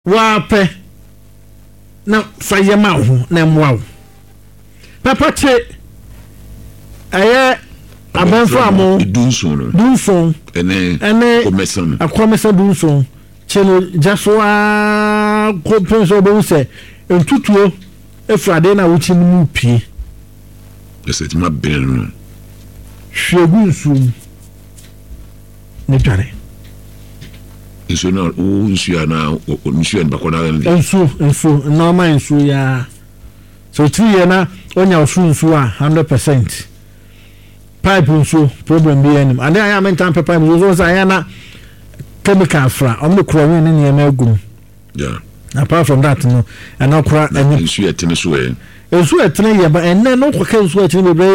Wape na fayema ho na mwa papa che aye abanfa mo dunson ene akomesa dunson chelo jaswa ko penso be se entutuo efrade na wuchi mu pie eset ma benu hwegunsu ne tare iso na unsu na unsu ba kona ensu normal ensu ya so 3 year na onya osunsu a 100% pipe nso problem bi enim and I am mentan pipe nso so aya na chemical fra omni chlorine ne nyema agum yeah apart from that no and okra ensu etene so ensu etene ye ba enne no kwa ensu etene be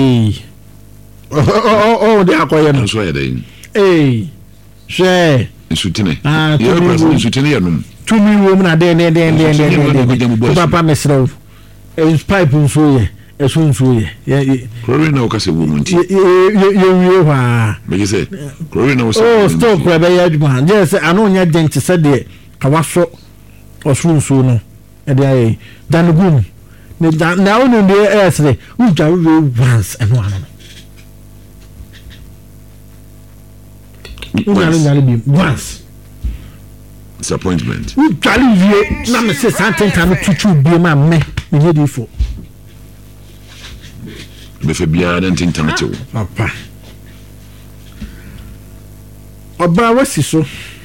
de akoye no ensu ye dey she nsutene nsutene ya num tumi wo mu na de papa mesro pipe nso ye esunso ye chlorine na okase wo munti ye wa me say chlorine na oh stop kwa be ya djuma je say anu nya dent se de ka waso osunso no e de ayi dan gum ne na onu de esre u jaru once and one once disappointment u jali vie na me se santen kan tutu bi ma me me dey for me fe bia na ntin tamatewo papa oba wasi so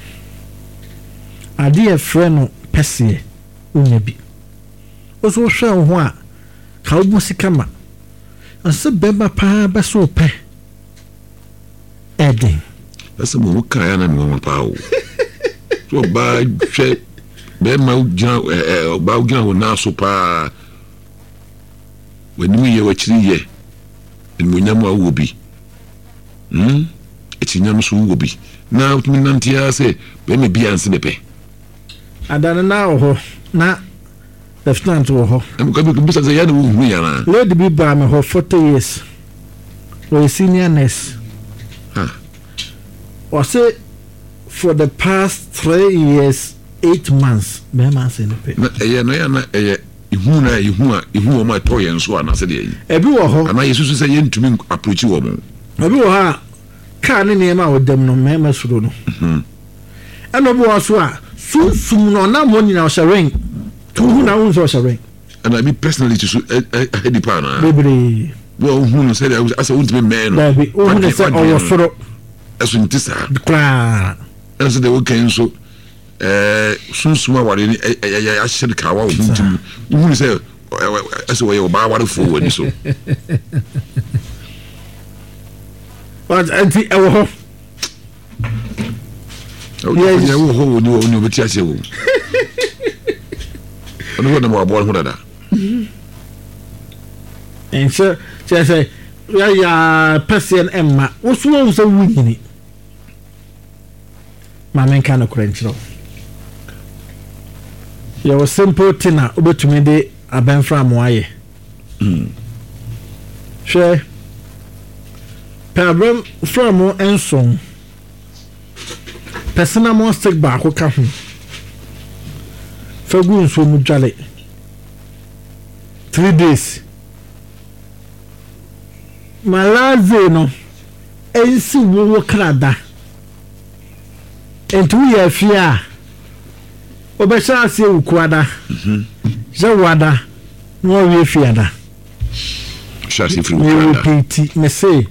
ade e frɛ no pɛse onya bi oso hwɛ ho a ka wo sika ma anse beba pa ba so pɛ eden asa mo ka ya na mo pa o so ba hwɛ be ma ugina ba ugina ho na so pa wani ye wachiri ye enmunyam a wo bi etinyam so wo bi na utumi nantia se be me bia nse nepe adana na ho na lieutenant ho am ka bi bisa ya na wo hu ya na lady bi ba me ho 40 years or senior nurse was it for the past 3 years 8 months be ma se nepe na no ya na ihu ma to yen so ana se de ebi wo ho ana yesu se yentumi approach wo mo ebi wo ha ka ne ma wodam no me suro no eno bo so a sum no na mo nyina o sharing to hu na unso sharing ana me personally to head pa na bebre wo hu no se de asa untime me no baby o hu se o suro aso ntisa kra asa de wo kan so sunsuma ware ni ya shir kawa o huntum hu se asa wo ba ware fo wani so but anti e wo ho ya wo ho ni obeti ase wo ono ho na mo abo ho dada en so say ya person emma wo so wo so wini ma men kan okranchiro ya was simple tina obetumi de abenfra mo aye she problem from enson personal mo stick ba ko ka hu fagun so mu jale 3 days malaze no ensi wo krada entu ya fia obesha ase ukuada jawada no we fiada shasi fru ukuada piti me say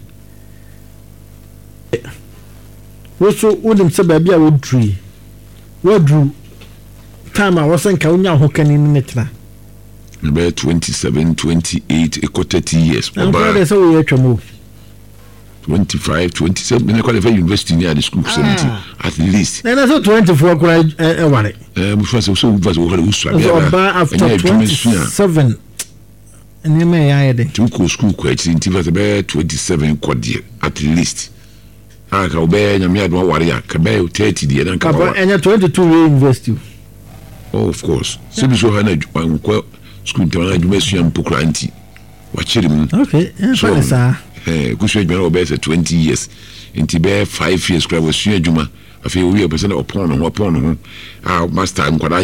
woso wodim se ba bia wodru time a wosen ka unya ho kani ni metra be 27 28 equal 30 years oba de so we atwamo 25 27 in the university near the school 70 at least and so 24 kura ware we first so after 27 and me ya yede to go school quite in tiva be 27 quadie at least aka obe nya me adwa ware ya ka be 30 die dan ka ba enya 22 we university oh of course so bi so ha na kwa school tana adwa suam pokra anti wa chirim okay so kusho adwa obe 20 years inti be 5 years kwa wasua adwuma afei owi e person upon no a master nkwadaa